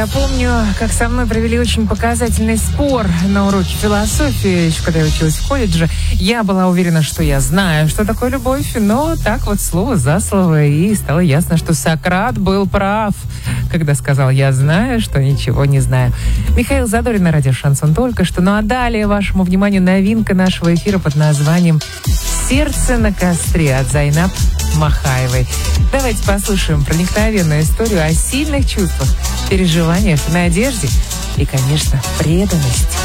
Я помню, как со мной провели очень показательный спор на уроке философии, еще когда я училась в колледже. Я была уверена, что я знаю, что такое любовь, но так вот слово за слово, и стало ясно, что Сократ был прав, когда сказал: «Я знаю, что ничего не знаю». Михаил Задорин на радио «Шансон» только что. Ну а далее вашему вниманию новинка нашего эфира под названием «Сердце на костре» от Зайнаб Махаевой. Давайте послушаем проникновенную историю о сильных чувствах, переживаниях, надежде и, конечно, преданности.